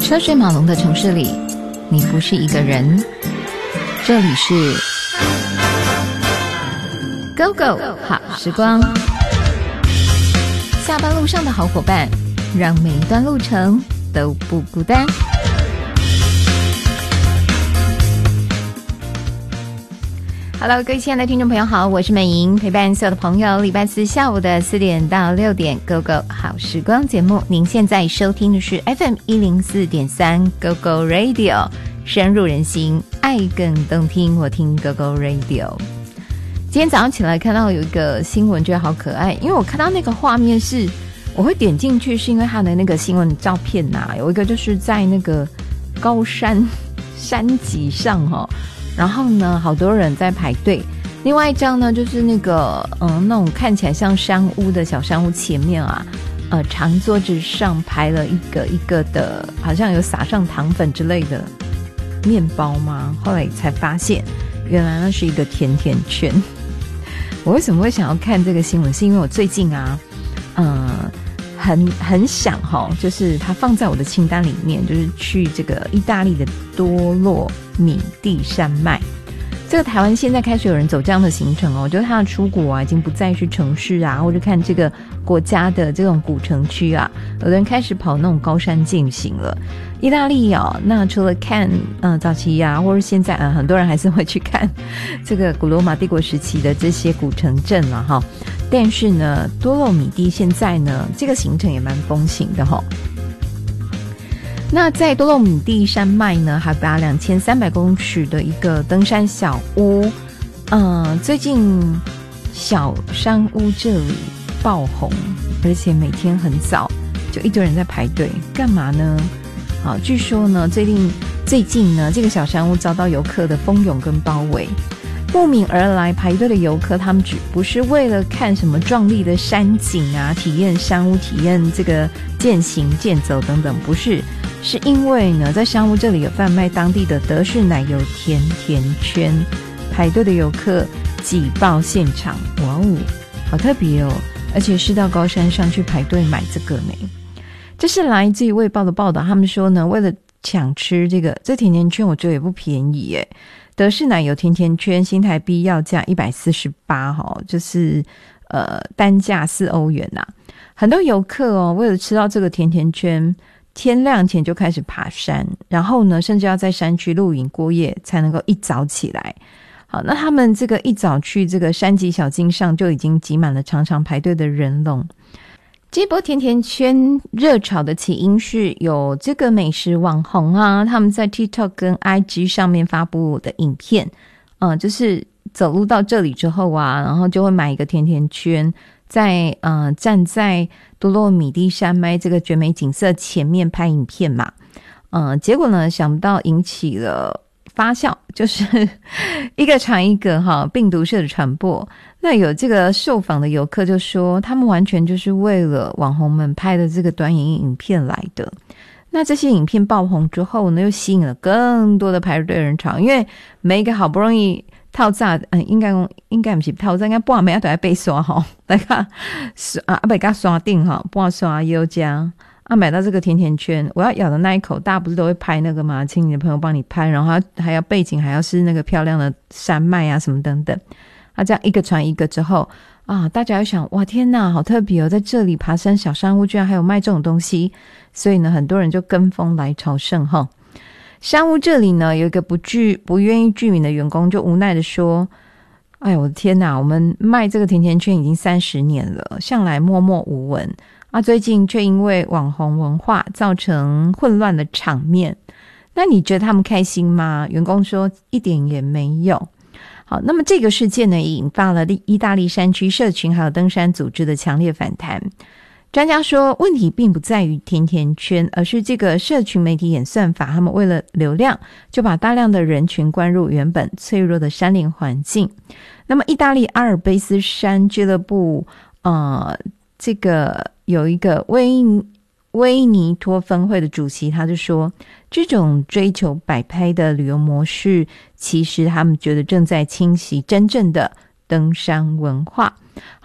车水马龙的城市里，你不是一个人。这里是 Go Go 好时光，下班路上的好伙伴，让每一段路程都不孤单。Hello， 各位亲爱的听众朋友好，我是美莹，陪伴所有的朋友，礼拜四下午的4点到6点 Go Go 好时光节目，您现在收听的是 FM104.3 Go Go Radio， 深入人心，爱更动听，我听 Go Go Radio。 今天早上起来看到有一个新闻，觉得好可爱，因为我看到那个画面是我会点进去，是因为它的那个新闻照片啊，有一个就是在那个高山脊上然后呢好多人在排队，另外一张呢就是那个那种看起来像山屋的小山屋前面啊，长桌子上排了一个一个的，好像有撒上糖粉之类的面包吗？后来才发现原来那是一个甜甜圈。我为什么会想要看这个新闻，是因为我最近啊很想就是它放在我的清单里面，就是去这个意大利的多洛米蒂山脉。这个台湾现在开始有人走这样的行程我觉得它的出国啊，已经不再是城市啊，或者看这个国家的这种古城区啊，有的人开始跑那种高山健行了。意大利那除了看早期啊，或者现在很多人还是会去看这个古罗马帝国时期的这些古城镇了但是呢多洛米蒂现在呢这个行程也蛮风行的那在多洛米蒂山脉呢，海拔2300公尺的一个登山小屋，最近小山屋这里爆红，而且每天很早就一堆人在排队，干嘛呢？好，据说呢，最近呢，这个小山屋遭到游客的蜂拥跟包围，慕名而来排队的游客，他们只不是为了看什么壮丽的山景啊，体验山屋，体验这个健行健走等等，不是。是因为呢，在山屋这里有贩卖当地的德式奶油甜甜圈，排队的游客挤爆现场，哇哦，好特别哦！而且是到高山上去排队买这个呢。这是来自于卫报的报道，他们说呢，为了抢吃这甜甜圈，我觉得也不便宜耶。德式奶油甜甜圈新台币要价148就是单价4欧元呐。很多游客为了吃到这个甜甜圈，天亮前就开始爬山，然后呢甚至要在山区露营过夜才能够一早起来。好，那他们这个一早去这个山脊小径上就已经挤满了长长排队的人龙。这波甜甜圈热潮的起因是有这个美食网红啊，他们在 TikTok 跟 IG 上面发布的影片，就是走路到这里之后啊，然后就会买一个甜甜圈，在站在多洛米蒂山脉这个绝美景色前面拍影片嘛，结果呢想不到引起了发酵，就是一个传一个病毒式的传播。那有这个受访的游客就说，他们完全就是为了网红们拍的这个短影片来的。那这些影片爆红之后呢，又吸引了更多的排队人潮，因为每一个好不容易透早应该不是透早，应该半暝都要被刷大家被他刷定半刷油浆买到这个甜甜圈，我要咬的那一口，大家不是都会拍那个吗？请你的朋友帮你拍，然后还要背景还要是那个漂亮的山脉啊什么等等。这样一个传一个之后大家就想，哇天哪，好特别在这里爬山小山屋居然还有卖这种东西，所以呢很多人就跟风来朝圣山屋这里呢有一个不愿意具名的员工就无奈的说，哎我的天哪，我们卖这个甜甜圈已经30年了，向来默默无闻最近却因为网红文化造成混乱的场面，那你觉得他们开心吗？员工说一点也没有。好，那么这个事件呢也引发了意大利山区社群还有登山组织的强烈反弹。专家说，问题并不在于甜甜圈，而是这个社群媒体演算法，他们为了流量就把大量的人群灌入原本脆弱的山林环境。那么意大利阿尔卑斯山俱乐部这个有一个威尼托分会的主席，他就说，这种追求摆拍的旅游模式，其实他们觉得正在侵袭真正的登山文化。